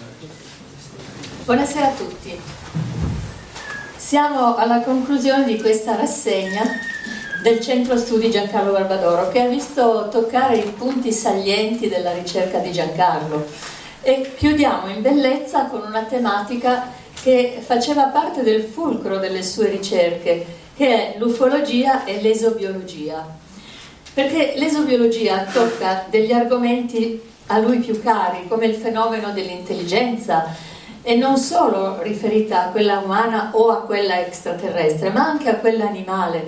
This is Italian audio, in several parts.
Buonasera a tutti. Siamo alla conclusione di questa rassegna del Centro Studi Giancarlo Barbadoro, che ha visto toccare i punti salienti della ricerca di Giancarlo, e chiudiamo in bellezza con una tematica che faceva parte del fulcro delle sue ricerche, che è l'ufologia e l'esobiologia, perché l'esobiologia tocca degli argomenti a lui più cari, come il fenomeno dell'intelligenza, e non solo riferita a quella umana o a quella extraterrestre, ma anche a quella animale.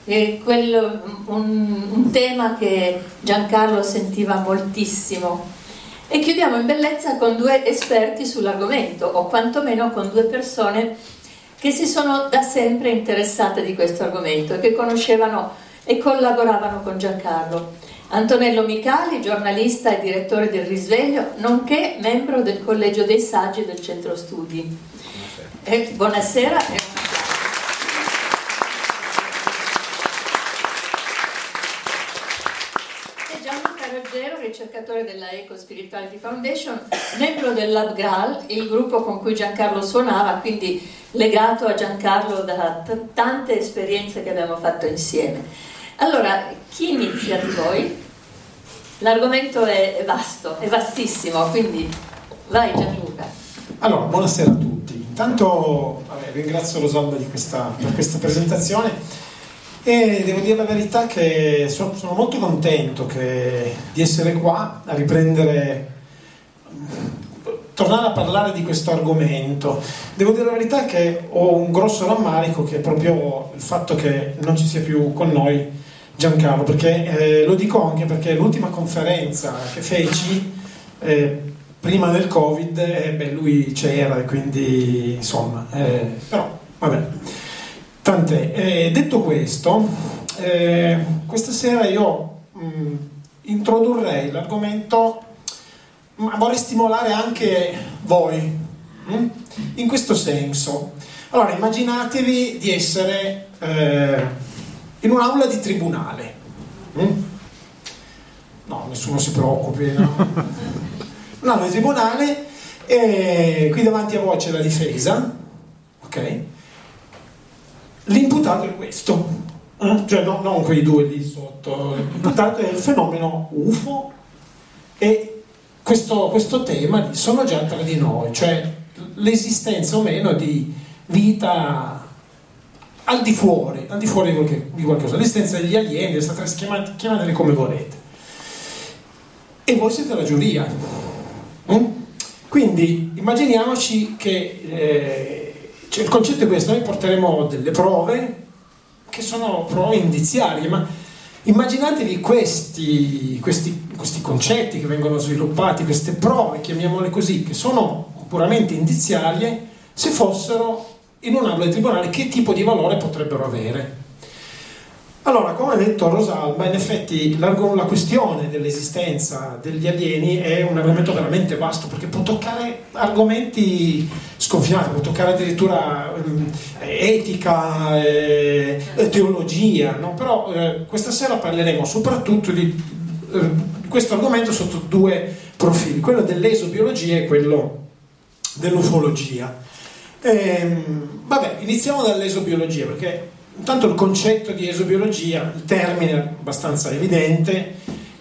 Un tema che Giancarlo sentiva moltissimo. E chiudiamo in bellezza con due esperti sull'argomento, o quantomeno con due persone che si sono da sempre interessate di questo argomento e che conoscevano e collaboravano con Giancarlo. Antonello Micali, giornalista e direttore del Risveglio, nonché membro del Collegio dei Saggi del Centro Studi. Buonasera. E Gianluca Ruggero, ricercatore della Eco Spirituality Foundation, membro del Lab Graal, il gruppo con cui Giancarlo suonava, quindi legato a Giancarlo da tante esperienze che abbiamo fatto insieme. Allora, chi inizia di voi? L'argomento è vasto, è vastissimo, quindi vai Gianluca. Allora, buonasera a tutti. Intanto ringrazio Rosalba per questa presentazione e devo dire la verità che sono molto contento di essere qua a tornare a parlare di questo argomento. Devo dire la verità che ho un grosso rammarico, che è proprio il fatto che non ci sia più con noi Giancarlo, perché lo dico anche perché l'ultima conferenza che feci prima del Covid, lui c'era, e quindi insomma, però vabbè, tant'è. Detto questo, questa sera io introdurrei l'argomento, ma vorrei stimolare anche voi in questo senso. Allora, immaginatevi di essere in un'aula di tribunale. No, nessuno si preoccupi, no? Un'aula di tribunale, e qui davanti a voi c'è la difesa, ok? L'imputato è questo, cioè non quei due lì sotto. L'imputato è il fenomeno UFO, e questo tema sono già tra di noi, cioè l'esistenza o meno di vita al di fuori di qualcosa, l'esistenza degli alieni, chiamateli come volete, e voi siete la giuria. Quindi immaginiamoci che il concetto è questo: noi porteremo delle prove che sono prove indiziarie, ma immaginatevi questi concetti che vengono sviluppati, queste prove, chiamiamole così, che sono puramente indiziarie, se fossero in un'aula di tribunale, che tipo di valore potrebbero avere? Allora, come ha detto Rosalba, in effetti la questione dell'esistenza degli alieni è un argomento veramente vasto, perché può toccare argomenti sconfinati, può toccare addirittura etica, teologia, no? Però questa sera parleremo soprattutto di questo argomento sotto due profili, quello dell'esobiologia e quello dell'ufologia. Vabbè, iniziamo dall'esobiologia, perché intanto il concetto di esobiologia, il termine è abbastanza evidente,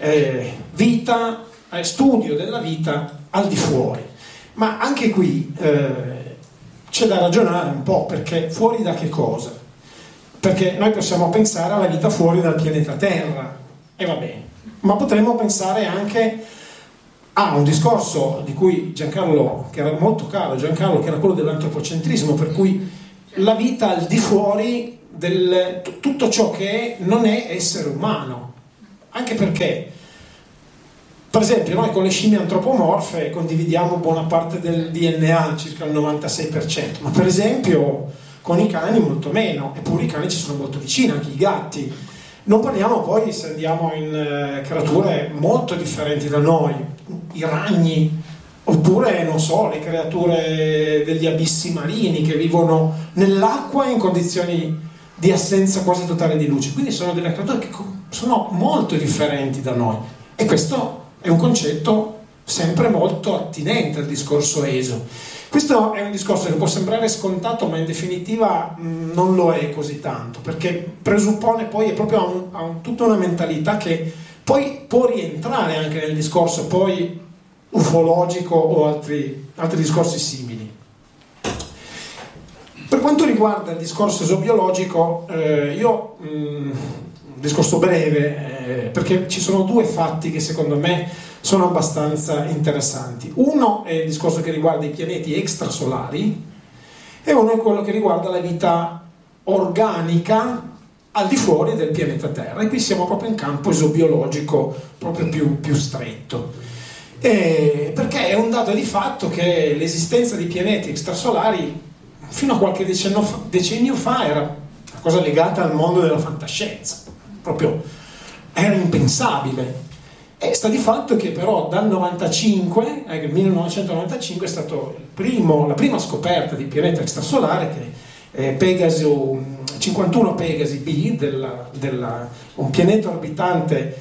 vita, studio della vita al di fuori, ma anche qui c'è da ragionare un po', perché fuori da che cosa? Perché noi possiamo pensare alla vita fuori dal pianeta Terra, e va bene, ma potremmo pensare anche un discorso di cui Giancarlo, che era molto caro Giancarlo, che era quello dell'antropocentrismo, per cui la vita al di fuori tutto ciò che non è essere umano. Anche perché, per esempio, noi con le scimmie antropomorfe condividiamo buona parte del DNA, circa il 96%, ma per esempio con i cani molto meno, eppure i cani ci sono molto vicini, anche i gatti. Non parliamo poi, se andiamo in creature molto differenti da noi, i ragni, oppure, non so, le creature degli abissi marini che vivono nell'acqua in condizioni di assenza quasi totale di luce. Quindi sono delle creature che sono molto differenti da noi, e questo è un concetto sempre molto attinente al discorso ESO. Questo è un discorso che può sembrare scontato, ma in definitiva non lo è così tanto, perché presuppone poi, è proprio tutta una mentalità che poi può rientrare anche nel discorso poi ufologico o altri discorsi simili. Per quanto riguarda il discorso esobiologico, un discorso breve, perché ci sono due fatti che secondo me sono abbastanza interessanti. Uno è il discorso che riguarda i pianeti extrasolari e uno è quello che riguarda la vita organica al di fuori del pianeta Terra, e qui siamo proprio in campo esobiologico proprio più stretto. Perché è un dato di fatto che l'esistenza di pianeti extrasolari fino a qualche decennio fa era una cosa legata al mondo della fantascienza, proprio era impensabile. E sta di fatto che però dal 1995 è stato la prima scoperta di pianeta extrasolare, che è Pegaso 51 Pegasi B, un pianeta orbitante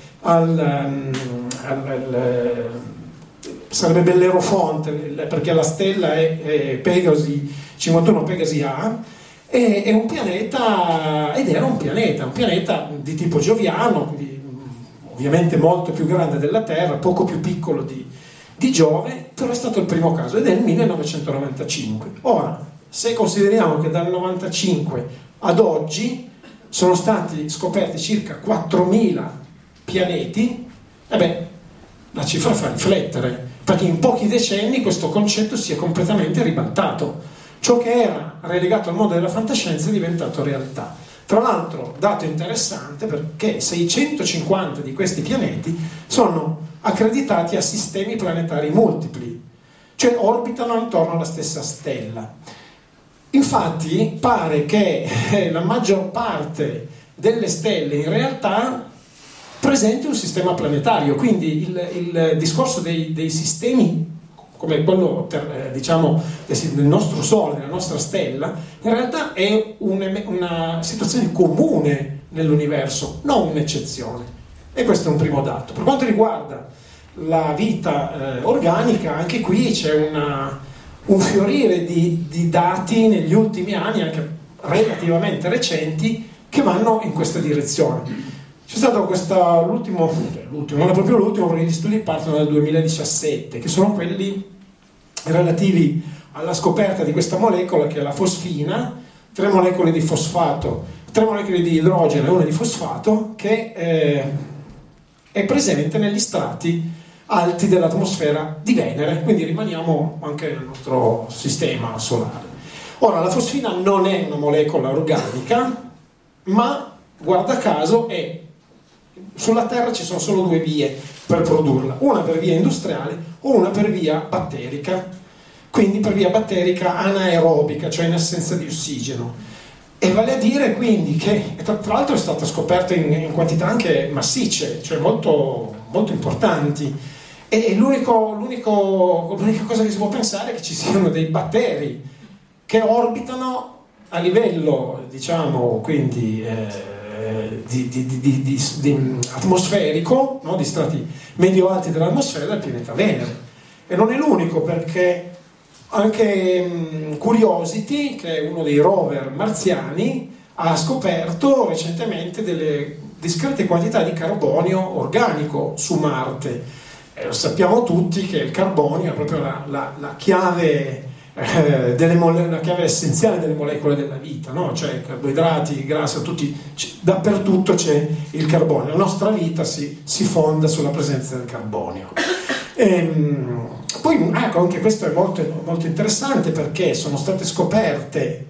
sarebbe Bellerofonte, perché la stella è Pegasi 51 Pegasi A, è un pianeta, ed era un pianeta di tipo gioviano, ovviamente molto più grande della Terra, poco più piccolo di Giove, però è stato il primo caso, ed è il 1995. Ora, se consideriamo che dal 95 ad oggi sono stati scoperti circa 4.000 pianeti, la cifra fa riflettere, perché in pochi decenni questo concetto si è completamente ribaltato. Ciò che era relegato al mondo della fantascienza è diventato realtà. Tra l'altro, dato interessante, perché 650 di questi pianeti sono accreditati a sistemi planetari multipli, cioè orbitano intorno alla stessa stella. Infatti pare che la maggior parte delle stelle in realtà presenti un sistema planetario, quindi il discorso dei sistemi come quello del nostro Sole, della nostra stella, in realtà è una situazione comune nell'universo, non un'eccezione. E questo è un primo dato. Per quanto riguarda la vita organica, anche qui c'è un fiorire di dati negli ultimi anni, anche relativamente recenti, che vanno in questa direzione. C'è stato l'ultimo, non è proprio l'ultimo, perché gli studi partono dal 2017, che sono quelli relativi alla scoperta di questa molecola che è la fosfina, 3 molecole di fosfato, 3 molecole di idrogeno e una di fosfato, che è presente negli strati alti dell'atmosfera di Venere, quindi rimaniamo anche nel nostro sistema solare. Ora, la fosfina non è una molecola organica, ma guarda caso sulla Terra ci sono solo 2 vie per produrla, una per via industriale o una per via batterica, quindi per via batterica anaerobica, cioè in assenza di ossigeno. E vale a dire quindi che tra l'altro è stata scoperta in quantità anche massicce, cioè molto, molto importanti, e l'unica cosa che si può pensare è che ci siano dei batteri che orbitano a livello, diciamo, quindi atmosferico, no? Di strati medio-alti dell'atmosfera del pianeta Venere. E non è l'unico, perché anche Curiosity, che è uno dei rover marziani, ha scoperto recentemente delle discrete quantità di carbonio organico su Marte. Lo sappiamo tutti che il carbonio è proprio la chiave la chiave essenziale delle molecole della vita, no? Cioè carboidrati, grassi, dappertutto c'è il carbonio. La nostra vita si fonda sulla presenza del carbonio. Poi anche questo è molto, molto interessante, perché sono state scoperte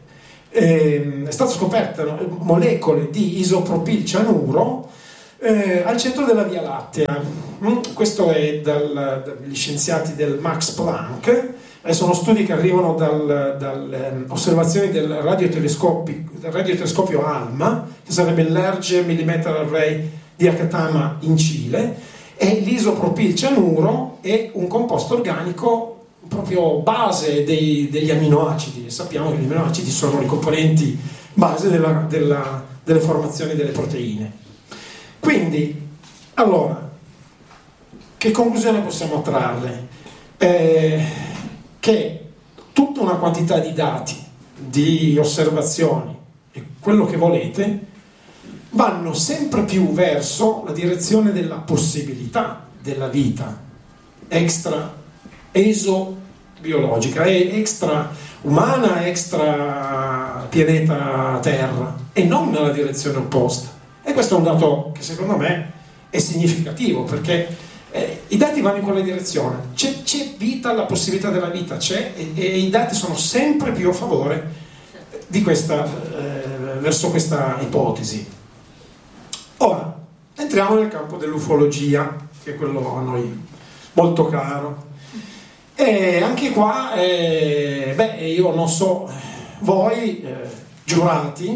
molecole di isopropilcianuro al centro della Via Lattea. Questo è dagli scienziati del Max Planck. Sono studi che arrivano dalle osservazioni del radiotelescopio ALMA, che sarebbe il Large Millimeter Array di Akatama in Cile, e l'isopropilcianuro è un composto organico proprio base degli aminoacidi. E sappiamo che gli aminoacidi sono le componenti base delle formazioni delle proteine. Quindi, allora, che conclusione possiamo trarre? che tutta una quantità di dati, di osservazioni e quello che volete vanno sempre più verso la direzione della possibilità della vita extra esobiologica, extra umana, extra pianeta Terra, e non nella direzione opposta. E questo è un dato che secondo me è significativo, perché i dati vanno in quella direzione. C'è vita, la possibilità della vita c'è, e i dati sono sempre più a favore di verso questa ipotesi. Ora, entriamo nel campo dell'ufologia, che è quello a noi molto caro. E anche qua, io non so voi, giurati,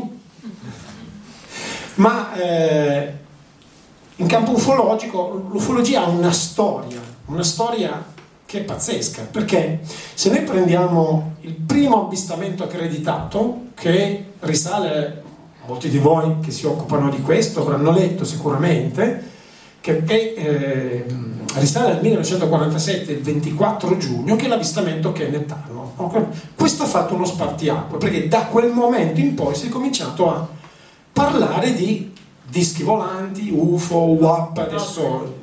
ma in campo ufologico l'ufologia ha una storia che è pazzesca, perché se noi prendiamo il primo avvistamento accreditato, che risale, molti di voi che si occupano di questo avranno letto sicuramente, che risale al 1947, il 24 giugno, che è l'avvistamento Kenneth Arnold. Questo ha fatto uno spartiacque, perché da quel momento in poi si è cominciato a parlare di dischi volanti, UFO, UAP, adesso...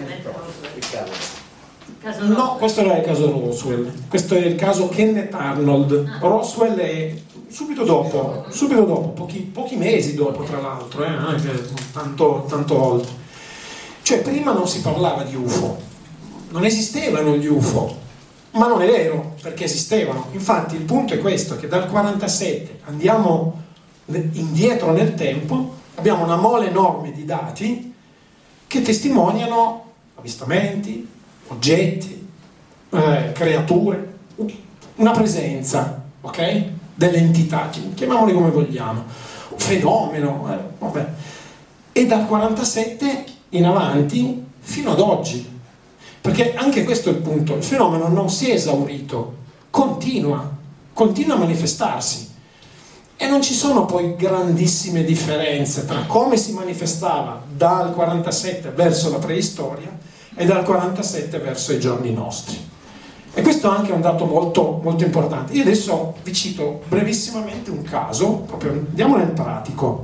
No, questo non è il caso Roswell, questo è il caso Kenneth Arnold. Roswell è subito dopo, pochi mesi dopo, tra l'altro, tanto oltre. Cioè, prima non si parlava di UFO, non esistevano gli UFO, ma non è vero, perché esistevano. Infatti il punto è questo, che dal 47 andiamo indietro nel tempo, abbiamo una mole enorme di dati che testimoniano avvistamenti, oggetti, creature, una presenza, ok? Delle entità, chiamiamole come vogliamo, un fenomeno, vabbè. E dal 47 in avanti fino ad oggi, perché anche questo è il punto, il fenomeno non si è esaurito, continua a manifestarsi, e non ci sono poi grandissime differenze tra come si manifestava dal 47 verso la preistoria e dal 47 verso i giorni nostri. E questo è anche un dato molto, molto importante. Io adesso vi cito brevissimamente un caso, proprio andiamo nel pratico.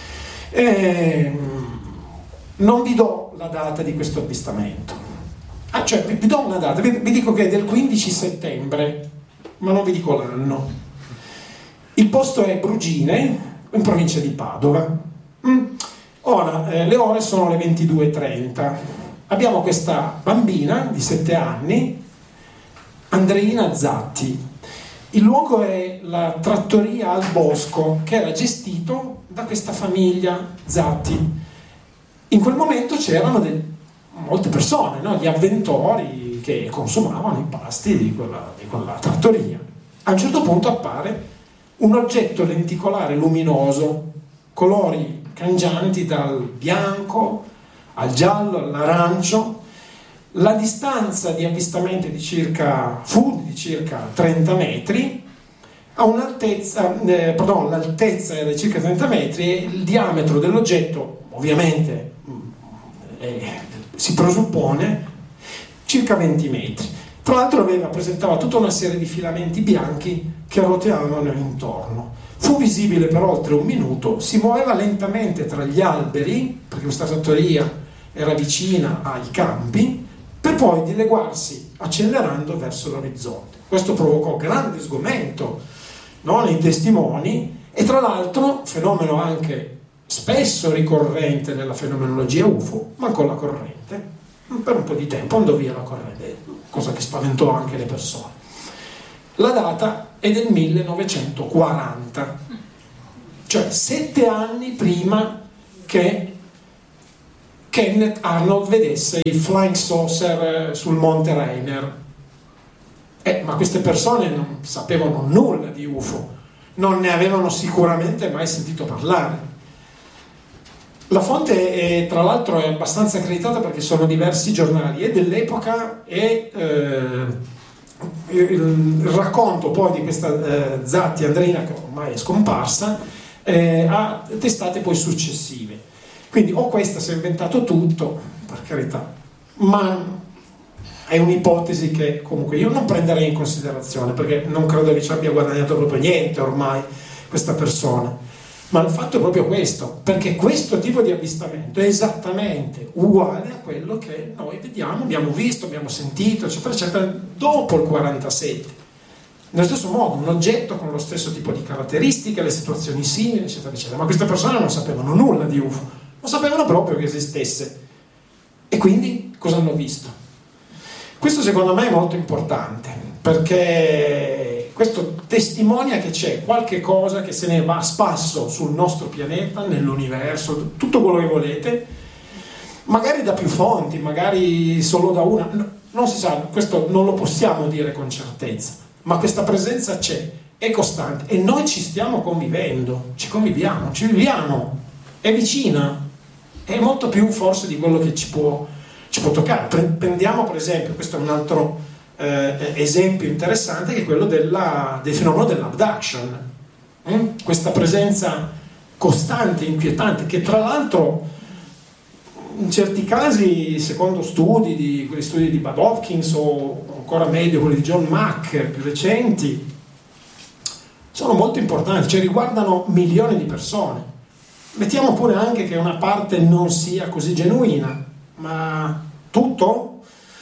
Non vi do la data di questo avvistamento, cioè vi do una data, vi dico che è del 15 settembre, ma non vi dico l'anno. Il posto è Brugine, in provincia di Padova. Ora, le ore sono le 22:30. Abbiamo questa bambina di 7 anni, Andreina Zatti. Il luogo è la trattoria al Bosco, che era gestito da questa famiglia Zatti. In quel momento c'erano molte persone, no? Gli avventori che consumavano i pasti di quella trattoria. A un certo punto appare un oggetto lenticolare luminoso, colori cangianti dal bianco al giallo, all'arancio. La distanza di avvistamento fu di circa 30 metri, l'altezza era di circa 30 metri, e il diametro dell'oggetto, ovviamente, si presuppone circa 20 metri. Tra l'altro presentava tutta una serie di filamenti bianchi che roteavano intorno. Fu visibile per oltre un minuto, si muoveva lentamente tra gli alberi, perché questa trattoria era vicina ai campi, per poi dileguarsi accelerando verso l'orizzonte. Questo provocò grande sgomento, no, nei testimoni, e tra l'altro, fenomeno anche spesso ricorrente nella fenomenologia UFO, mancò la corrente. Per un po' di tempo andò via la corrente, cosa che spaventò anche le persone. La data è del 1940, cioè 7 anni prima che Kenneth Arnold vedesse i flying saucer sul monte Rainier. Ma queste persone non sapevano nulla di UFO, non ne avevano sicuramente mai sentito parlare. La fonte tra l'altro è abbastanza accreditata, perché sono diversi giornali e dell'epoca, e il racconto poi di questa Zatti Andreina, che ormai è scomparsa, a testate poi successive. Quindi o questa si è inventato tutto, per carità, ma è un'ipotesi che comunque io non prenderei in considerazione, perché non credo che ci abbia guadagnato proprio niente ormai questa persona. Ma il fatto è proprio questo, perché questo tipo di avvistamento è esattamente uguale a quello che noi vediamo, abbiamo visto, abbiamo sentito, eccetera, eccetera, dopo il 47. Nello stesso modo, un oggetto con lo stesso tipo di caratteristiche, le situazioni simili, eccetera, eccetera. Ma queste persone non sapevano nulla di UFO, non sapevano proprio che esistesse. E quindi cosa hanno visto? Questo secondo me è molto importante, perché questo testimonia che c'è qualche cosa che se ne va a spasso sul nostro pianeta, nell'universo, tutto quello che volete, magari da più fonti, magari solo da una, non si sa, questo non lo possiamo dire con certezza, ma questa presenza c'è, è costante e noi ci stiamo convivendo, ci conviviamo, ci viviamo, è vicina, è molto più forse di quello che ci può toccare. Prendiamo per esempio, questo è un altro esempio interessante, che è quello del fenomeno dell'abduction, questa presenza costante, inquietante, che tra l'altro in certi casi, secondo quegli studi di Bud Hopkins o ancora meglio quelli di John Mack più recenti, sono molto importanti, cioè riguardano milioni di persone. Mettiamo pure anche che una parte non sia così genuina, ma tutto?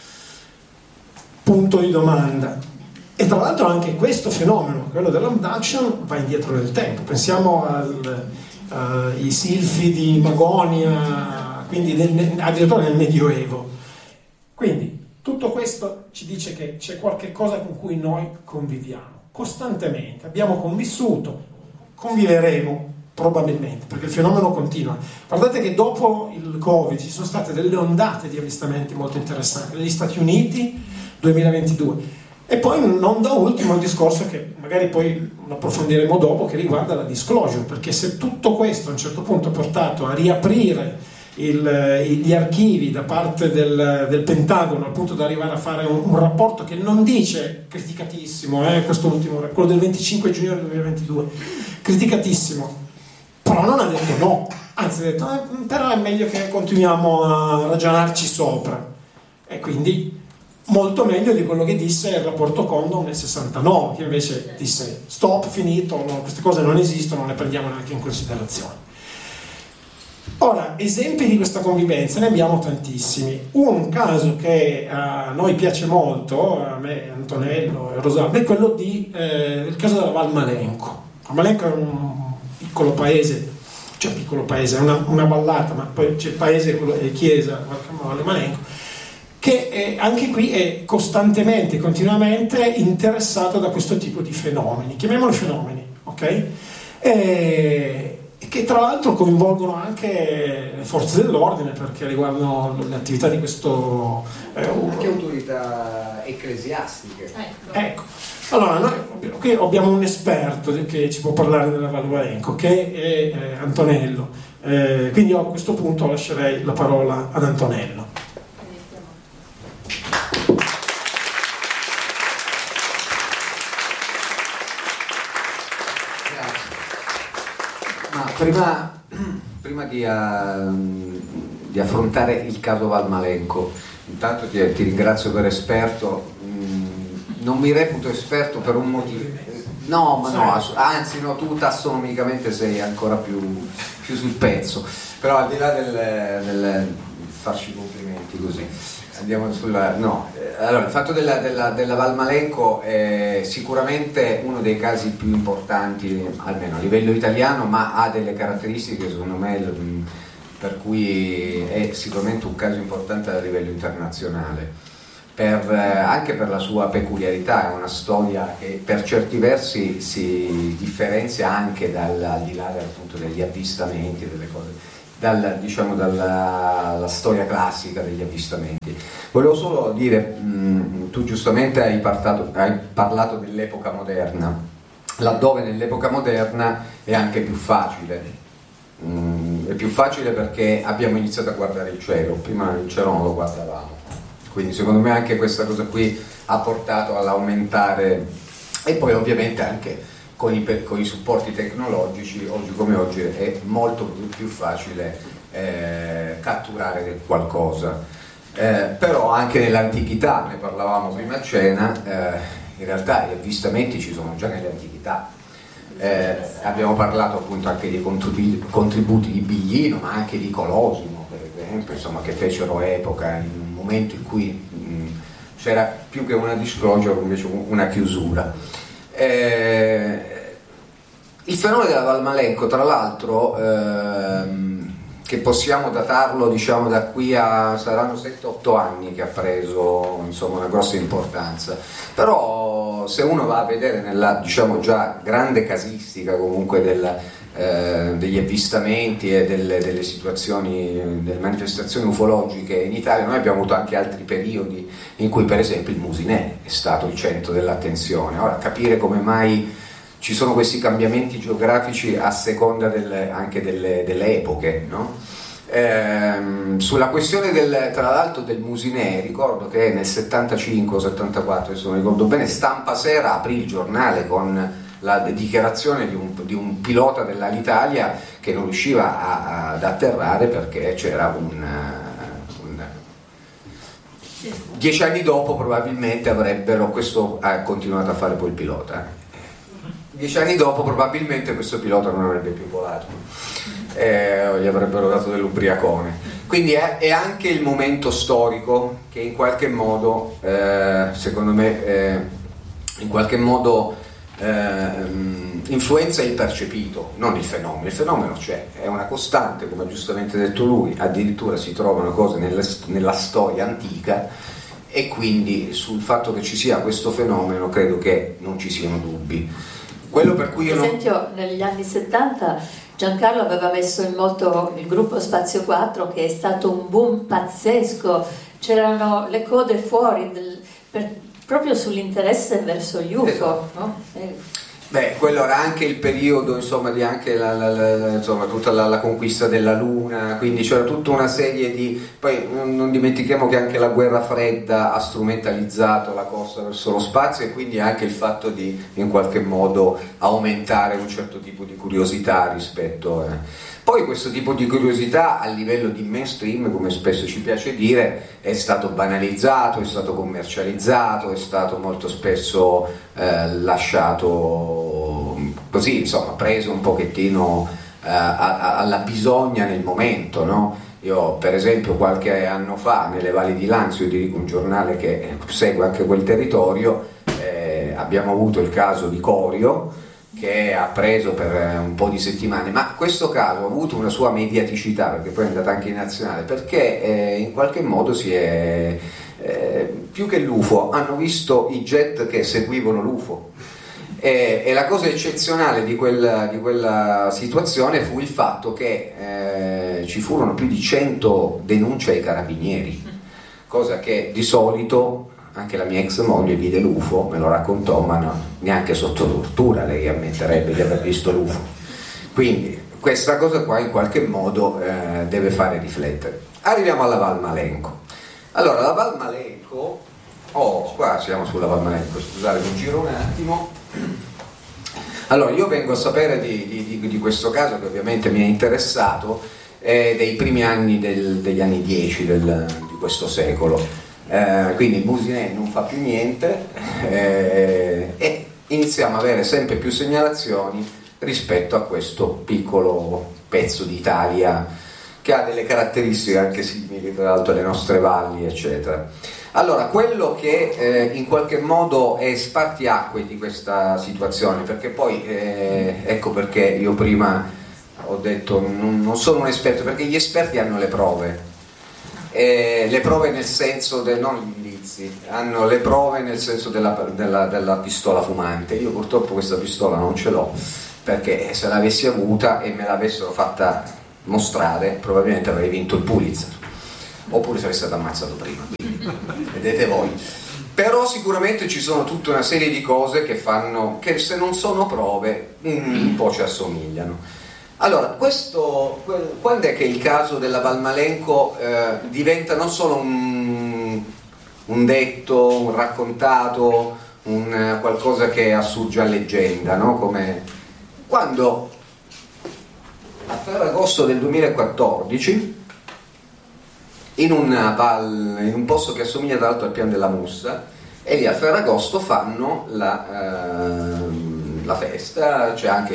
Punto di domanda. E tra l'altro anche questo fenomeno, quello dell'abduction, va indietro nel tempo. Pensiamo ai silfi di Magonia, quindi addirittura nel Medioevo. Quindi tutto questo ci dice che c'è qualche cosa con cui noi conviviamo costantemente, abbiamo convissuto, conviveremo probabilmente, perché il fenomeno continua. Guardate che dopo il Covid ci sono state delle ondate di avvistamenti molto interessanti negli Stati Uniti 2022, e poi non da ultimo il discorso che magari poi approfondiremo dopo, che riguarda la disclosure, perché se tutto questo a un certo punto ha portato a riaprire gli archivi da parte del Pentagono, al punto da arrivare a fare un rapporto che non dice criticatissimo, questo ultimo, quello del 25 giugno 2022, criticatissimo, però non ha detto no, anzi ha detto però è meglio che continuiamo a ragionarci sopra, e quindi molto meglio di quello che disse il rapporto Condon nel 69, che invece disse stop, finito, no, queste cose non esistono, non le prendiamo neanche in considerazione. Ora, esempi di questa convivenza ne abbiamo tantissimi. Un caso che a noi piace molto, a me, Antonello e Rosalba, è quello il caso della Val Malenco. Val Malenco è un piccolo paese, cioè piccolo paese, è una vallata, ma poi c'è il paese, chiesa, Val Malenco, che anche qui è costantemente, continuamente interessato da questo tipo di fenomeni, chiamiamoli fenomeni, ok? Che tra l'altro coinvolgono anche le forze dell'ordine, perché riguardano le attività di questo anche autorità ecclesiastiche. Ecco, allora noi qui abbiamo un esperto che ci può parlare della Val Malenco, che è Antonello, quindi io a questo punto lascerei la parola ad Antonello. Prima di affrontare il caso Val Malenco, intanto ti ringrazio per esperto. Non mi reputo esperto per un motivo, anzi tu tassonomicamente sei ancora più sul pezzo, però al di là del farci complimenti così, andiamo sulla... Allora, il fatto della Val Malenco è sicuramente uno dei casi più importanti, almeno a livello italiano, ma ha delle caratteristiche secondo me per cui è sicuramente un caso importante a livello internazionale, anche per la sua peculiarità. È una storia che per certi versi si differenzia anche al di là appunto degli avvistamenti, delle cose, dalla storia classica degli avvistamenti. Volevo solo dire, tu giustamente hai parlato dell'epoca moderna, laddove nell'epoca moderna è anche più facile. È più facile perché abbiamo iniziato a guardare il cielo, prima il cielo non lo guardavamo, quindi secondo me anche questa cosa qui ha portato all'aumentare, e poi ovviamente anche con i supporti tecnologici, oggi come oggi è molto più facile catturare qualcosa. Però anche nell'antichità, ne parlavamo prima a cena, in realtà gli avvistamenti ci sono già nelle antichità. Abbiamo parlato appunto anche dei contributi di Biglino, ma anche di Colosimo, per esempio, insomma, che fecero epoca in un momento in cui c'era più che una disclosure, invece una chiusura. Il fenomeno della Valmalenco, tra l'altro, che possiamo datarlo, diciamo, da qui a saranno 7-8 anni che ha preso, insomma, una grossa importanza. Però se uno va a vedere nella, diciamo, già grande casistica comunque degli avvistamenti e delle situazioni, delle manifestazioni ufologiche in Italia, noi abbiamo avuto anche altri periodi in cui per esempio il Musinè è stato il centro dell'attenzione. Ora, capire come mai ci sono questi cambiamenti geografici a seconda anche delle epoche, no? Sulla questione tra l'altro del Musinè, ricordo che nel 75-74, se non ricordo bene, Stampa Sera aprì il giornale con la dichiarazione di un pilota dell'Alitalia che non riusciva ad atterrare perché c'era 10 anni dopo probabilmente avrebbero, questo ha continuato a fare poi il pilota, 10 anni dopo probabilmente questo pilota non avrebbe più volato, gli avrebbero dato dell'ubriacone. Quindi è anche il momento storico che in qualche modo, secondo me, in qualche modo influenza il percepito, non il fenomeno. Il fenomeno c'è, è una costante, come ha giustamente detto lui, addirittura si trovano cose nella storia antica, e quindi sul fatto che ci sia questo fenomeno credo che non ci siano dubbi. Quello per cui per esempio negli anni 70 Giancarlo aveva messo in moto il gruppo Spazio 4, che è stato un boom pazzesco, c'erano le code fuori proprio sull'interesse verso gli UFO, esatto. No? Beh, quello era anche il periodo, insomma, di anche insomma, tutta la conquista della Luna, quindi c'era tutta una serie di... Poi non dimentichiamo che anche la guerra fredda ha strumentalizzato la corsa verso lo spazio, e quindi anche il fatto di in qualche modo aumentare un certo tipo di curiosità rispetto Poi questo tipo di curiosità a livello di mainstream, come spesso ci piace dire, è stato banalizzato, è stato commercializzato, è stato molto spesso lasciato così, insomma, preso un pochettino alla bisogna nel momento, no? Io per esempio qualche anno fa nelle Valli di Lanzio, io dirigo un giornale che segue anche quel territorio, abbiamo avuto il caso di Corio, che ha preso per un po' di settimane, ma questo caso ha avuto una sua mediaticità, perché poi è andata anche in nazionale, perché in qualche modo si è più che l'UFO, hanno visto i jet che seguivano l'UFO, e la cosa eccezionale di quella situazione fu il fatto che ci furono più di 100 denunce ai carabinieri, cosa che di solito anche la mia ex moglie vide l'UFO, me lo raccontò, ma no, neanche sotto tortura lei ammetterebbe di aver visto l'UFO. Quindi questa cosa qua in qualche modo deve fare riflettere. Arriviamo alla Valmalenco. Allora, la Valmalenco, qua siamo sulla Valmalenco, scusate, mi giro un attimo. Allora, io vengo a sapere di questo caso che ovviamente mi è interessato dei primi anni degli anni 10 di questo secolo. Quindi il Musinè non fa più niente e iniziamo a avere sempre più segnalazioni rispetto a questo piccolo pezzo d'Italia che ha delle caratteristiche anche simili tra l'altro alle nostre valli, eccetera. Allora, quello che in qualche modo è spartiacque di questa situazione, perché poi ecco perché io prima ho detto non sono un esperto, perché gli esperti hanno le prove. Le prove nel senso non gli indizi, hanno le prove nel senso della pistola fumante. Io purtroppo questa pistola non ce l'ho, perché se l'avessi avuta e me l'avessero fatta mostrare probabilmente avrei vinto il Pulitzer, oppure sarei stato ammazzato prima, quindi vedete voi. Però sicuramente ci sono tutta una serie di cose che fanno che, se non sono prove, un po' ci assomigliano. Allora, quando è che il caso della Valmalenco diventa non solo un detto, un raccontato, un qualcosa che assurge a leggenda, no? Come quando a Ferragosto del 2014 in un posto che assomiglia tra l'altro al Pian della Mussa, e lì a Ferragosto fanno la festa, c'è anche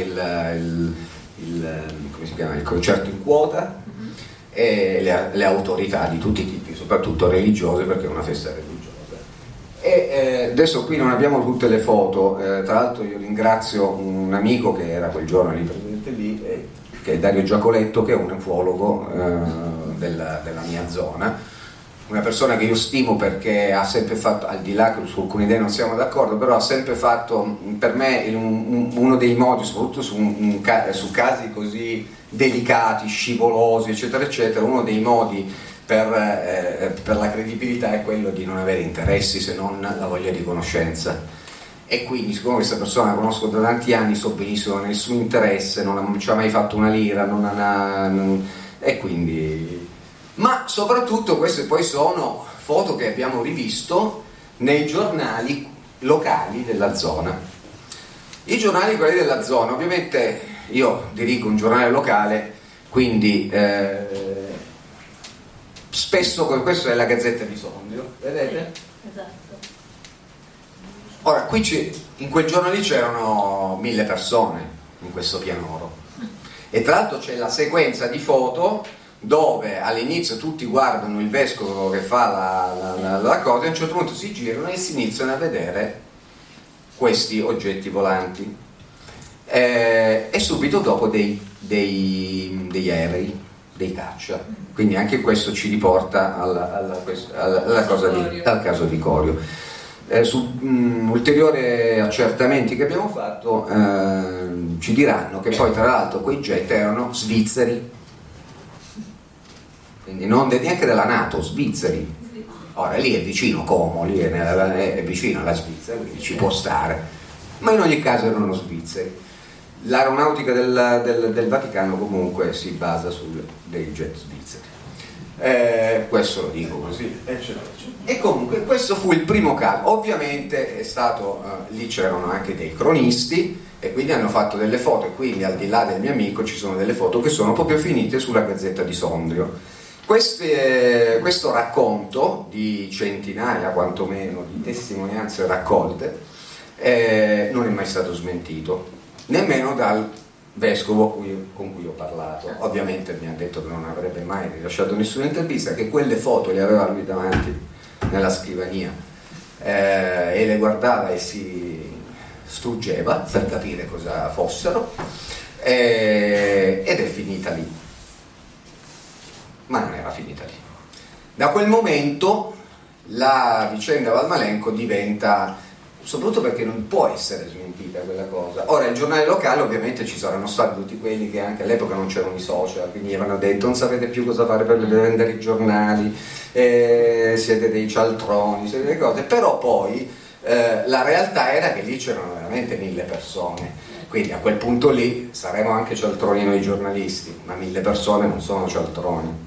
come si chiama, il concerto in quota, e le autorità di tutti i tipi, soprattutto religiose, perché è una festa religiosa. E adesso qui non abbiamo tutte le foto, tra l'altro io ringrazio un amico che era quel giorno lì presente lì, che è Dario Giacoletto, che è un ufologo della mia zona, una persona che io stimo perché ha sempre fatto, al di là che su alcune idee non siamo d'accordo, però ha sempre fatto per me uno dei modi, soprattutto su casi così delicati, scivolosi, eccetera eccetera, uno dei modi per la credibilità è quello di non avere interessi se non la voglia di conoscenza. E quindi, siccome questa persona la conosco da tanti anni, so benissimo nessun interesse, non ci ha mai fatto una lira, e quindi... Ma soprattutto queste poi sono foto che abbiamo rivisto nei giornali locali della zona. I giornali quelli della zona, ovviamente io dirigo un giornale locale, quindi spesso questo è la Gazzetta di Sondrio, vedete? Esatto. Ora, qui in quel giorno lì c'erano 1000 persone in questo pianoro, e tra l'altro c'è la sequenza di foto dove all'inizio tutti guardano il vescovo che fa la cosa, e a un certo punto si girano e si iniziano a vedere questi oggetti volanti, e subito dopo degli aerei, dei caccia. Quindi anche questo ci riporta al caso di Corio. Su ulteriori accertamenti che abbiamo fatto ci diranno che poi tra l'altro quei jet erano svizzeri, quindi non neanche della NATO, svizzeri. Ora lì è vicino Como, lì è vicino alla Svizzera, quindi ci può stare, ma in ogni caso erano svizzeri. L'aeronautica del Vaticano comunque si basa su dei jet svizzeri, questo lo dico così, eccetera. E comunque questo fu il primo caso. Ovviamente è stato lì c'erano anche dei cronisti, e quindi hanno fatto delle foto, e quindi al di là del mio amico ci sono delle foto che sono proprio finite sulla Gazzetta di Sondrio. Questo racconto di centinaia quantomeno di testimonianze raccolte non è mai stato smentito, nemmeno dal vescovo con cui ho parlato. Ovviamente mi ha detto che non avrebbe mai rilasciato nessuna intervista, che quelle foto le aveva lui davanti nella scrivania, e le guardava e si struggeva per capire cosa fossero, ed è finita lì. Ma non era finita lì. Da quel momento la vicenda Valmalenco diventa, soprattutto perché non può essere smentita quella cosa. Ora, il giornale locale ovviamente ci saranno stati tutti quelli che anche all'epoca non c'erano i social, quindi avevano detto non sapete più cosa fare per vendere i giornali, siete dei cialtroni, siete delle cose, però poi la realtà era che lì c'erano veramente 1000 persone. Quindi a quel punto lì saremo anche cialtroni noi giornalisti, ma 1000 persone non sono cialtroni.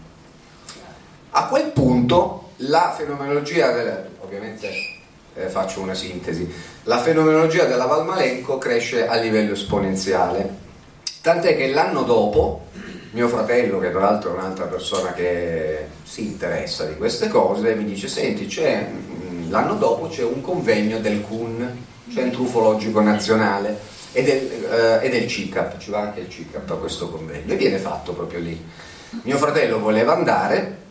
A quel punto la fenomenologia ovviamente faccio una sintesi, la fenomenologia della Valmalenco cresce a livello esponenziale, tant'è che l'anno dopo mio fratello, che tra l'altro è un'altra persona che si interessa di queste cose, mi dice senti, l'anno dopo c'è un convegno del CUN, Centro Ufologico Nazionale, e del CICAP, ci va anche il CICAP a questo convegno, e viene fatto proprio lì. Mio fratello voleva andare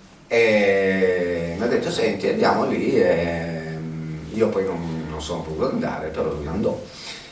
e mi ha detto senti andiamo lì, e io poi non sono potuto andare, però lui andò,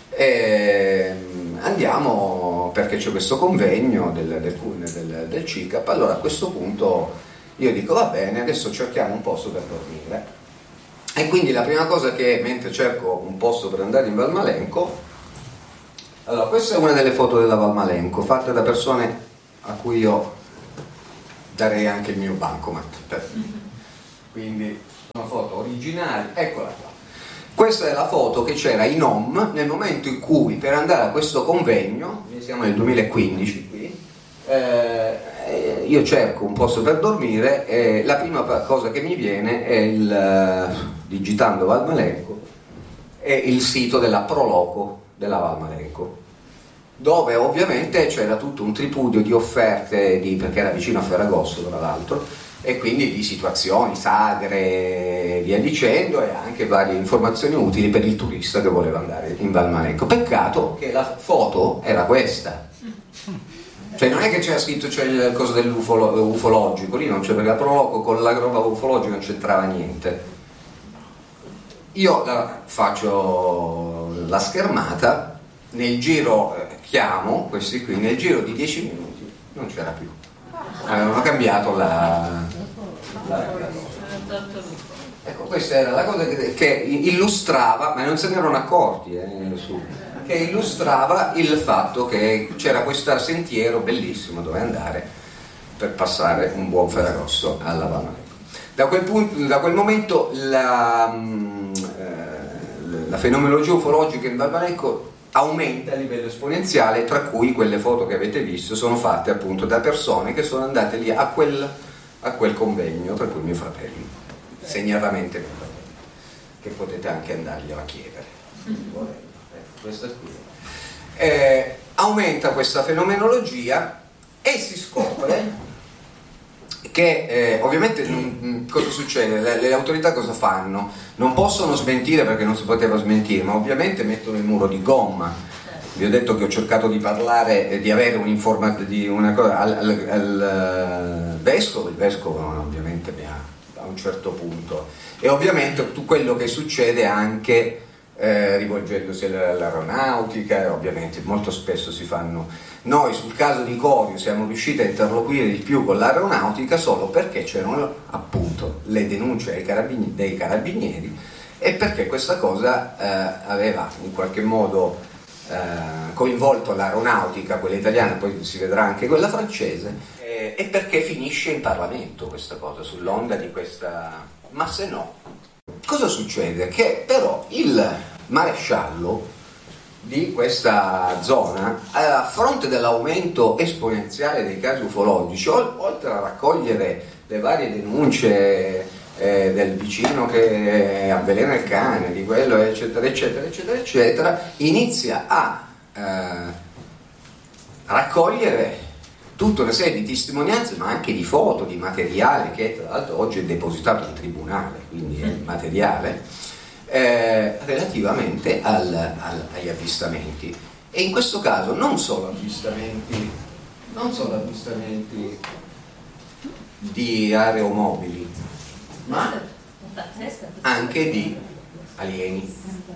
e andiamo perché c'è questo convegno del CUN e del CICAP. Allora a questo punto io dico va bene, adesso cerchiamo un posto per dormire, e quindi la prima cosa che, mentre cerco un posto per andare in Valmalenco, allora questa è una delle foto della Valmalenco fatte da persone a cui io darei anche il mio bancomat, quindi sono foto originali, eccola qua. Questa è la foto che c'era in home nel momento in cui, per andare a questo convegno, siamo nel 2015 qui, io cerco un posto per dormire e la prima cosa che mi viene è digitando Valmalenco, è il sito della Proloco della Valmalenco, dove ovviamente c'era tutto un tripudio di offerte, perché era vicino a Ferragosto tra l'altro, e quindi di situazioni sagre, via dicendo, e anche varie informazioni utili per il turista che voleva andare in Val Malecco. Peccato che la foto era questa, cioè non è che c'era scritto c'è il coso dell'ufologico, lì non c'è, perché la provoco con la roba ufologica non c'entrava niente. Io faccio la schermata, nel giro chiamo questi qui, nel giro di 10 minuti non c'era più, avevano cambiato la ecco, questa era la cosa che illustrava, ma non se ne erano accorti che illustrava il fatto che c'era questo sentiero bellissimo dove andare per passare un buon Ferragosto alla Val Malecco. Da quel momento la fenomenologia ufologica in Val Malecco aumenta a livello esponenziale, tra cui quelle foto che avete visto sono fatte appunto da persone che sono andate lì a quel convegno, tra cui mio fratello, segnatamente mio fratello, che potete anche andarglielo a chiedere. Questa qui. Aumenta questa fenomenologia e si scopre che ovviamente cosa succede? Le autorità cosa fanno? Non possono smentire perché non si poteva smentire, ma ovviamente mettono il muro di gomma. Vi ho detto che ho cercato di parlare, di avere un'informazione di una cosa al vescovo, il vescovo ovviamente mi ha a un certo punto, e ovviamente tutto quello che succede anche rivolgendosi all'aeronautica, ovviamente molto spesso si fanno. Noi sul caso di Corio siamo riusciti a interloquire di più con l'aeronautica solo perché c'erano appunto le denunce dei carabinieri e perché questa cosa aveva in qualche modo coinvolto l'aeronautica, quella italiana, poi si vedrà anche quella francese, e perché finisce in Parlamento questa cosa, sull'onda di questa. Ma se no, cosa succede? Che però il maresciallo di questa zona, a fronte dell'aumento esponenziale dei casi ufologici, oltre a raccogliere le varie denunce del vicino che avvelena il cane, di quello eccetera eccetera eccetera eccetera, inizia a raccogliere tutta una serie di testimonianze, ma anche di foto, di materiale che tra l'altro oggi è depositato in tribunale, quindi è materiale relativamente agli avvistamenti. E in questo caso non solo avvistamenti di aeromobili, ma anche di alieni.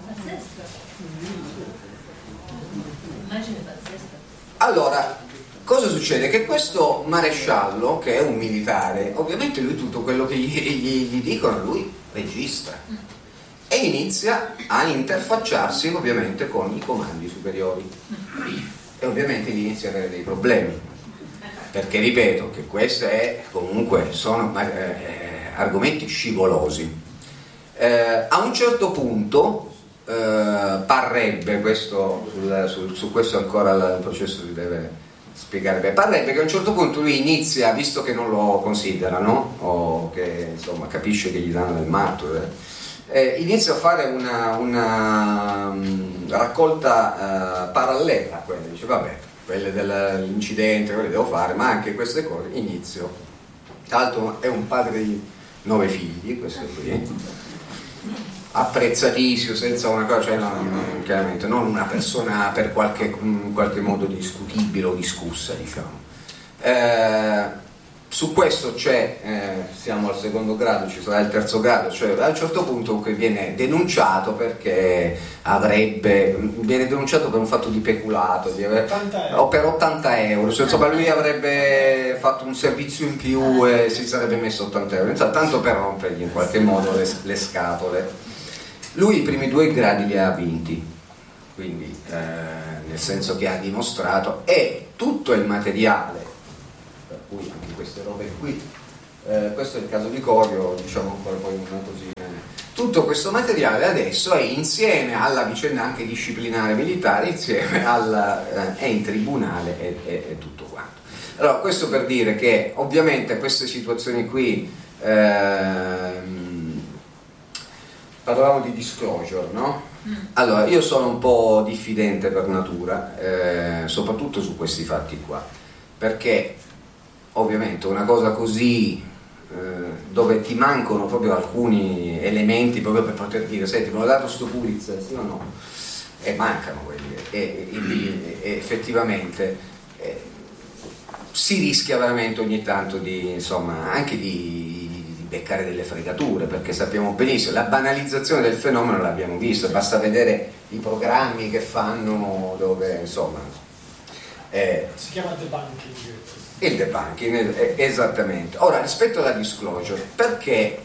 Allora, cosa succede? Che questo maresciallo, che è un militare, ovviamente lui tutto quello che gli dicono, lui registra e inizia a interfacciarsi ovviamente con i comandi superiori e ovviamente inizia a avere dei problemi, perché ripeto che questi comunque sono argomenti scivolosi. A un certo punto parrebbe, questo su questo ancora il processo si deve spiegare bene, parrebbe che a un certo punto lui inizia, visto che non lo considerano o che insomma capisce che gli danno del matto, inizia a fare una raccolta parallela a quelle, dice vabbè, quelle dell'incidente, quelle devo fare, ma anche queste cose inizio. Tra l'altro è un padre di 9 figli, questo qui, apprezzatissimo, senza una cosa, cioè chiaramente non una persona per in qualche modo discutibile o discussa, diciamo. Su questo siamo al secondo grado, ci sarà il terzo grado, cioè a un certo punto viene denunciato perché viene denunciato per un fatto di peculato o per 80 euro, cioè, insomma lui avrebbe fatto un servizio in più e si sarebbe messo 80 euro, tanto per rompergli in qualche modo le scatole. Lui i primi 2 gradi li ha vinti, quindi nel senso che ha dimostrato, e tutto il materiale, per cui anche queste robe qui, questo è il caso di Corio, diciamo ancora poi una cosina, tutto questo materiale adesso è insieme alla vicenda anche disciplinare militare, insieme è in tribunale e tutto quanto. Allora questo per dire che ovviamente queste situazioni qui parlavamo di disclosure, no? Allora io sono un po' diffidente per natura, soprattutto su questi fatti qua, perché ovviamente una cosa così dove ti mancano proprio alcuni elementi proprio per poter dire senti, me l'ho dato sto Pulitzer, sì o no? E mancano quelli e effettivamente si rischia veramente ogni tanto di, insomma, anche di beccare delle fregature, perché sappiamo benissimo la banalizzazione del fenomeno l'abbiamo visto, basta vedere i programmi che fanno dove, insomma, si chiama debunking. il debunking, esattamente. Ora, rispetto alla disclosure, perché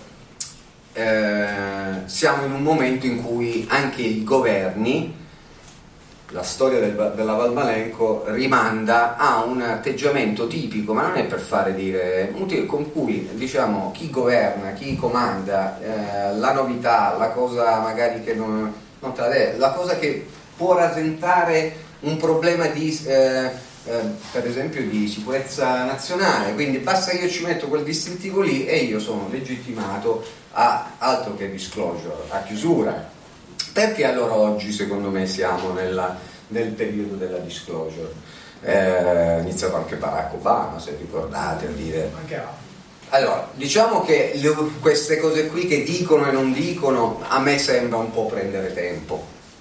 siamo in un momento in cui anche i governi, la storia della Val Malenco rimanda a un atteggiamento tipico, ma non è per fare dire, con cui diciamo chi governa, chi comanda, la novità, la cosa magari che non la cosa che può rasentare un problema di per esempio di sicurezza nazionale, quindi basta che io ci metto quel distintivo lì e io sono legittimato a altro che disclosure, a chiusura. Perché allora oggi secondo me siamo nel periodo della disclosure? Iniziato anche Barack Obama, se ricordate, a dire. Allora, diciamo che queste cose qui che dicono e non dicono a me sembra un po' prendere tempo,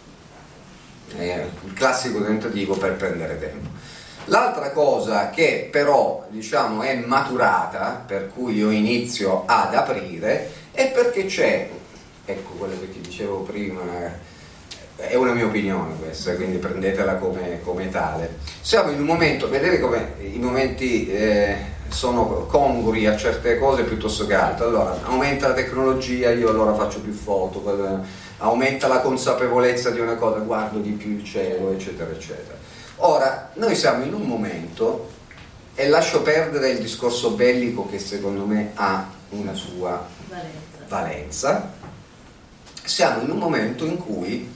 il classico tentativo per prendere tempo. L'altra cosa che però diciamo è maturata, per cui io inizio ad aprire, è perché c'è, ecco quello che ti dicevo prima, è una mia opinione questa, quindi prendetela come tale. Siamo in un momento, vedete come i momenti sono congrui a certe cose piuttosto che altre. Allora aumenta la tecnologia, io allora faccio più foto, aumenta la consapevolezza di una cosa, guardo di più il cielo, eccetera eccetera. Ora noi siamo in un momento, e lascio perdere il discorso bellico che secondo me ha una sua valenza, siamo in un momento in cui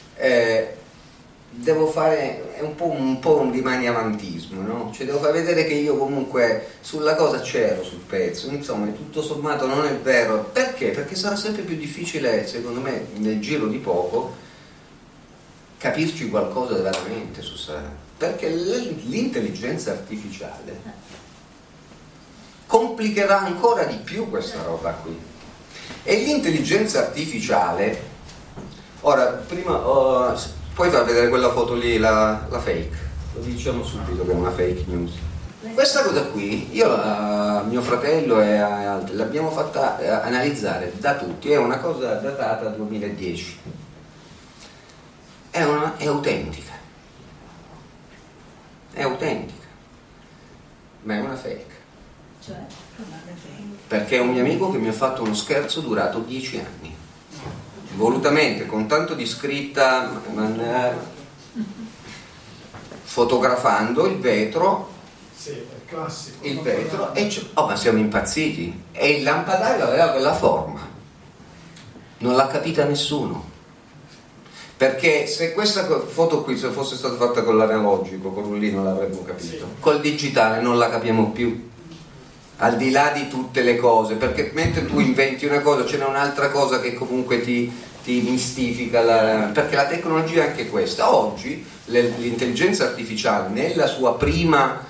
devo fare un po' un rimaniamantismo, no? Cioè devo far vedere che io comunque sulla cosa c'ero sul pezzo, insomma tutto sommato non è vero. Perché? Perché sarà sempre più difficile, secondo me, nel giro di poco capirci qualcosa veramente su sé, perché l'intelligenza artificiale complicherà ancora di più questa roba qui. E l'intelligenza artificiale, ora prima puoi far vedere quella foto lì, la fake, lo diciamo subito che è una fake news. Questa cosa qui mio fratello e altri l'abbiamo fatta analizzare da tutti, è una cosa datata 2010, è autentica, ma è una fake. Cioè? Perché è un mio amico che mi ha fatto uno scherzo durato 10 anni, volutamente, con tanto di scritta, fotografando il vetro, sì, è classico, il vetro, e ma siamo impazziti, e il lampadario aveva quella forma, non l'ha capita nessuno. Perché se questa foto qui se fosse stata fatta con l'analogico, con lì non l'avremmo capito, sì. Col digitale non la capiamo più, al di là di tutte le cose, perché mentre tu inventi una cosa ce n'è un'altra cosa che comunque ti mistifica, perché la tecnologia è anche questa. Oggi l'intelligenza artificiale nella sua prima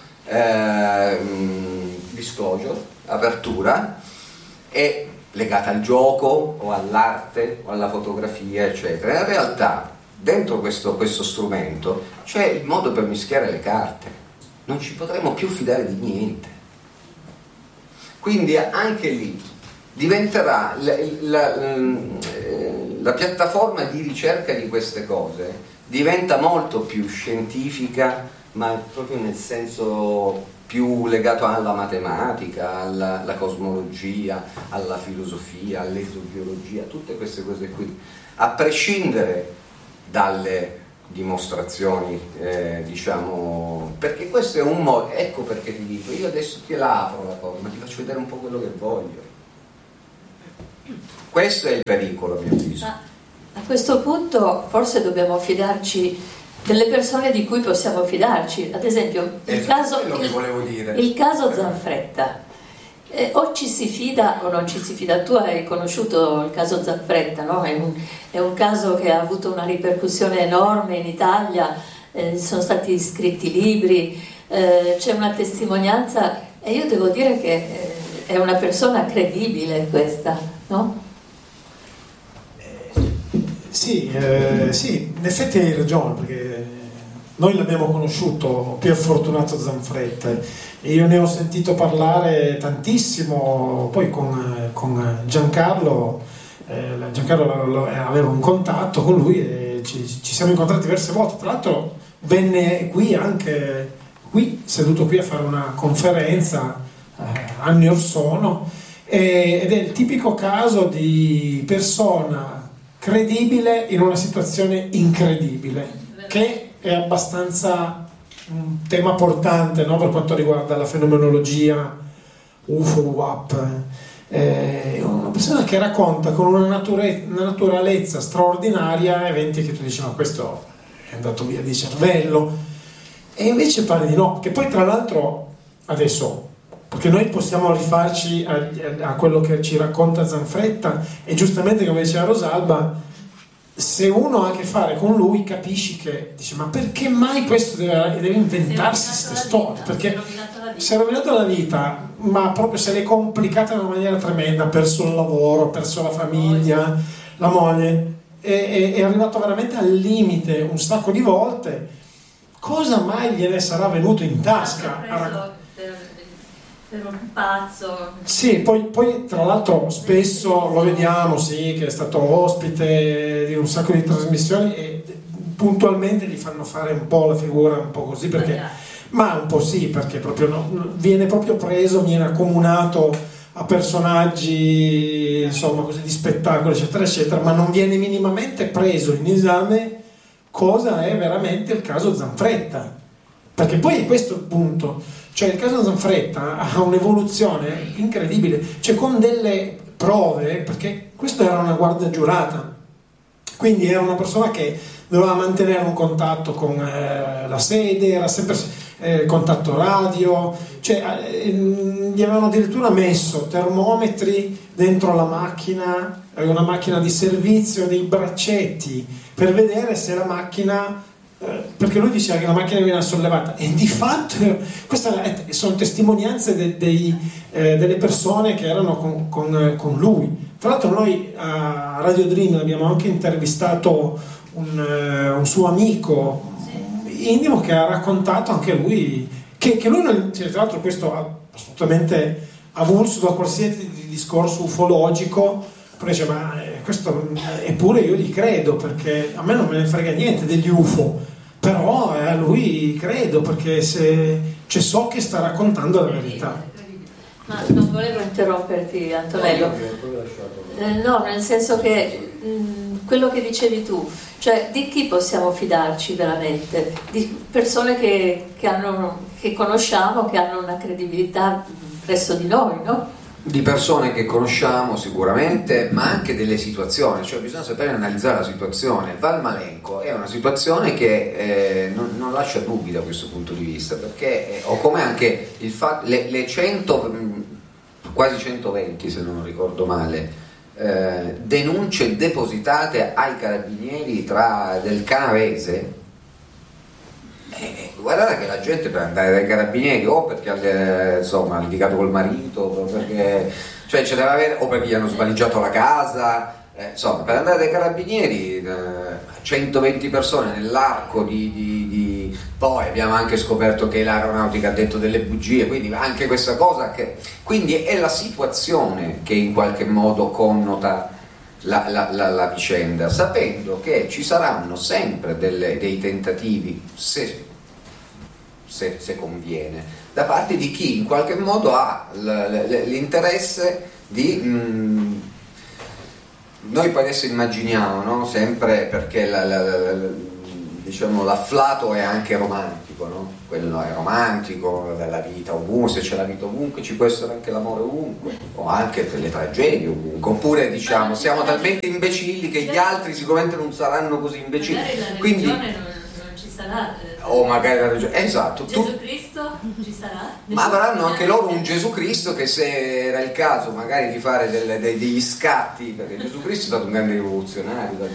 disclosure, apertura, è legata al gioco o all'arte o alla fotografia eccetera. In realtà dentro questo strumento c'è il modo per mischiare le carte, non ci potremo più fidare di niente, quindi anche lì diventerà la piattaforma di ricerca di queste cose diventa molto più scientifica, ma proprio nel senso più legato alla matematica, alla cosmologia, alla filosofia, all'esobiologia, tutte queste cose qui, a prescindere dalle dimostrazioni, diciamo, perché questo è un modo, ecco perché ti dico, io adesso te la apro la cosa, ma ti faccio vedere un po' quello che voglio. Questo è il pericolo, a mio avviso. A questo punto forse dobbiamo fidarci delle persone di cui possiamo fidarci, ad esempio il caso Zanfretta, o ci si fida o non ci si fida. Tu hai conosciuto il caso Zanfretta, no? È un caso che ha avuto una ripercussione enorme in Italia, sono stati scritti libri, c'è una testimonianza, e io devo dire che è una persona credibile questa, no? Sì, in effetti hai ragione, perché noi l'abbiamo conosciuto, Pier Fortunato Zanfretta, e io ne ho sentito parlare tantissimo, poi con Giancarlo. Giancarlo aveva un contatto con lui e ci siamo incontrati diverse volte. Tra l'altro venne qui, anche qui, seduto qui a fare una conferenza anni or sono, ed è il tipico caso di persona credibile in una situazione incredibile, che è abbastanza un tema portante, no? Per quanto riguarda la fenomenologia UFO, UAP. È una persona che racconta con una naturalezza straordinaria eventi che tu dici: ma questo è andato via di cervello, e invece pare di no. Che poi, tra l'altro, adesso, perché noi possiamo rifarci a quello che ci racconta Zanfretta, e giustamente, come diceva Rosalba, se uno ha a che fare con lui capisci che dice: ma perché mai questo deve inventarsi queste storie? Perché si è rovinato la vita, ma proprio se l'è complicata in una maniera tremenda, ha perso il lavoro, ha perso la famiglia, la moglie, è arrivato veramente al limite un sacco di volte. Cosa mai gliene sarà venuto in tasca? Per un pazzo. Sì, poi tra l'altro spesso lo vediamo, sì, che è stato ospite di un sacco di trasmissioni, e puntualmente gli fanno fare un po' la figura un po' così, perché, ma un po' sì, perché proprio viene proprio preso, viene accomunato a personaggi, insomma, così, di spettacolo, eccetera eccetera, ma non viene minimamente preso in esame cosa è veramente il caso Zanfretta, perché poi è questo il punto. Cioè il caso Zanfretta ha un'evoluzione incredibile, cioè con delle prove, perché questo era una guardia giurata, quindi era una persona che doveva mantenere un contatto con la sede, era sempre contatto radio, cioè gli avevano addirittura messo termometri dentro la macchina, una macchina di servizio, dei braccetti, per vedere se la macchina... perché lui diceva che la macchina viene sollevata, e di fatto queste sono testimonianze delle persone che erano con lui. Tra l'altro noi a Radio Dream abbiamo anche intervistato un suo amico intimo che ha raccontato anche lui che lui non, tra l'altro questo ha assolutamente avulso da qualsiasi discorso ufologico, però dice: ma questo eppure io gli credo, perché a me non me ne frega niente degli UFO, però a lui credo, perché so che sta raccontando la verità. Ma non volevo interromperti, Antonello, no, nel senso che quello che dicevi tu, cioè di chi possiamo fidarci veramente? Di persone che conosciamo, che hanno una credibilità presso di noi, no? Di persone che conosciamo sicuramente, ma anche delle situazioni, cioè bisogna sapere analizzare la situazione. Val Malenco è una situazione che non lascia dubbi da questo punto di vista, perché o come anche il fatto, le 100, quasi 120 se non ricordo male, denunce depositate ai carabinieri del Canavese. Guardate che la gente per andare dai carabinieri o perché insomma ha litigato col marito, o perché, cioè, ce deve avere, o perché gli hanno svaligiato la casa, insomma, per andare dai carabinieri 120 persone nell'arco di poi abbiamo anche scoperto che l'aeronautica ha detto delle bugie, quindi anche questa cosa quindi è la situazione che in qualche modo connota la vicenda, sapendo che ci saranno sempre dei tentativi, se conviene, da parte di chi in qualche modo ha l'interesse di... noi poi adesso immaginiamo, no? Sempre perché diciamo, l'afflato è anche romantico, no? Quello è romantico, della vita ovunque, se c'è la vita ovunque ci può essere anche l'amore ovunque, o anche le tragedie ovunque, oppure diciamo siamo talmente imbecilli che gli altri sicuramente non saranno così imbecilli, quindi non ci sarà, o magari la religione, esatto, Gesù Cristo ci sarà, ma avranno anche loro un Gesù Cristo che, se era il caso magari di fare degli scatti, perché Gesù Cristo è stato un grande rivoluzionario dal